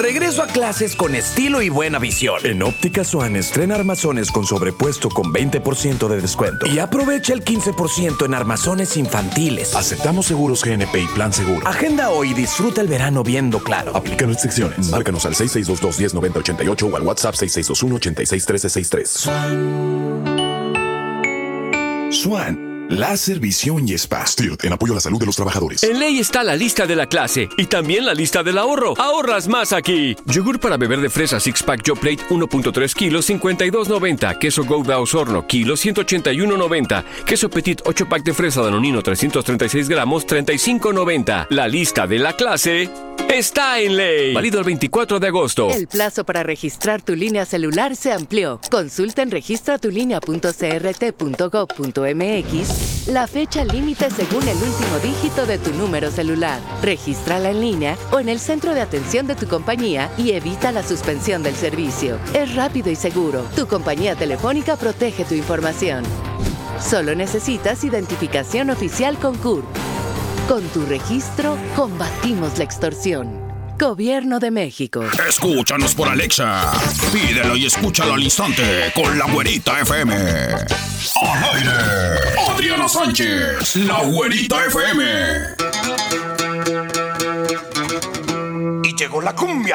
Regreso a clases con estilo y buena visión. En Óptica Swan estrena armazones con sobrepuesto con 20% de descuento. Y aprovecha el 15% en armazones infantiles. Aceptamos seguros GNP y Plan Seguro. Agenda hoy y disfruta el verano viendo claro. Aplican restricciones. Márcanos al 6622-109088 o al WhatsApp 6621-861363. Swan. Láser, visión y spa. STIRT, en apoyo a la salud de los trabajadores. En Ley está la lista de la clase y también la lista del ahorro. Ahorras más aquí. Yogur para beber de fresa Six Pack Joe Plate 1.3 kilos, 52.90. Queso Gouda Osorno, kilo, 181.90. Queso Petit 8 pack de fresa Danonino 336 gramos, 35.90. La lista de la clase está en Ley. Válido el 24 de agosto. El plazo para registrar tu línea celular se amplió. Consulta en registratulinea.crt.gov.mx la fecha límite según el último dígito de tu número celular. Regístrala en línea o en el centro de atención de tu compañía y evita la suspensión del servicio. Es rápido y seguro. Tu compañía telefónica protege tu información. Solo necesitas identificación oficial con CURP. Con tu registro, combatimos la extorsión. Gobierno de México. Escúchanos por Alexa. Pídelo y escúchalo al instante con La Güerita FM. Al aire, Adriana Sánchez, La Güerita FM. Y llegó la cumbia.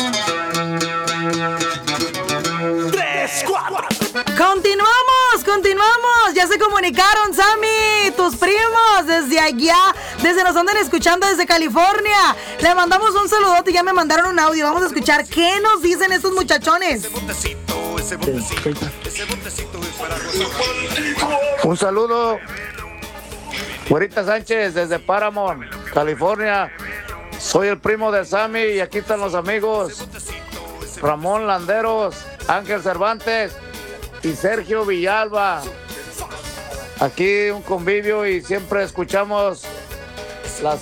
3, 4. Continuamos. Ya se comunicaron, Sammy, tus primos desde allá, nos andan escuchando desde California. Le mandamos un saludote y ya me mandaron un audio. Vamos a escuchar qué nos dicen estos muchachones. Un saludo, Güerita Sánchez, desde Paramount, California. Soy el primo de Sammy y aquí están los amigos Ramón Landeros, Ángel Cervantes y Sergio Villalba. Aquí un convivio y siempre escuchamos la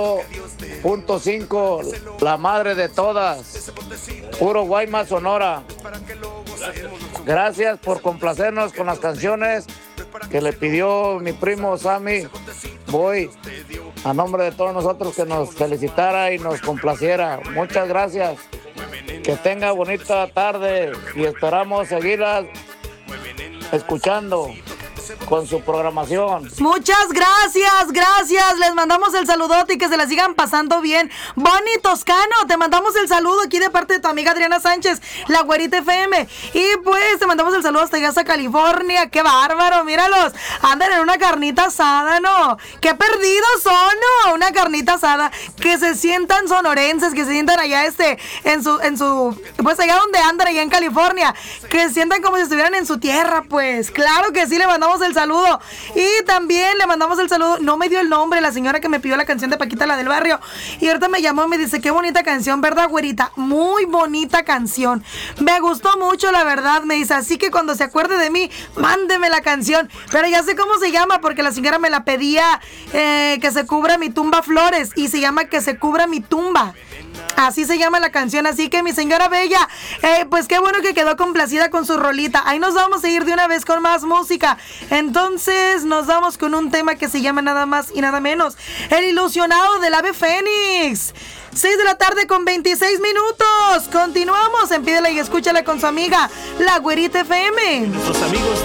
100.5, la madre de todas, puro Guaymas, Sonora. Gracias por complacernos con las canciones que le pidió mi primo Sammy. Voy a nombre de todos nosotros que nos felicitara y nos complaciera. Muchas gracias. Que tenga bonita tarde y esperamos seguirlas escuchando con su programación. Muchas gracias. Les mandamos el saludote y que se la sigan pasando bien. Bonnie Toscano, te mandamos el saludo aquí de parte de tu amiga Adriana Sánchez, La Güerita FM. Y pues te mandamos el saludo hasta allá, hasta California. ¡Qué bárbaro! Míralos, andan en una carnita asada, ¿no? ¡Qué perdidos son, no! Una carnita asada. Que se sientan sonorenses, que se sientan allá en su pues allá donde andan, allá en California. Que se sientan como si estuvieran en su tierra, pues. Claro que sí, le mandamos el saludo. Y también le mandamos el saludo. No me dio el nombre la señora que me pidió la canción de Paquita, la del barrio. Y ahorita me llamó y me dice, qué bonita canción, ¿verdad, Güerita? Muy bonita canción. Me gustó mucho, la verdad. Me dice, así que cuando se acuerde de mí, mándeme la canción. Pero ya sé cómo se llama, porque la señora me la pedía, que se cubra mi tumba flores. Y se llama Que se cubra mi tumba. Así se llama la canción, así que mi señora bella, pues qué bueno que quedó complacida con su rolita. Ahí nos vamos a ir de una vez con más música. Entonces nos vamos con un tema que se llama nada más y nada menos El Ilusionado del Ave Fénix. 6 de la tarde con 26 minutos. Continuamos en Pídela y Escúchala con su amiga La Güerita FM. Nuestros amigos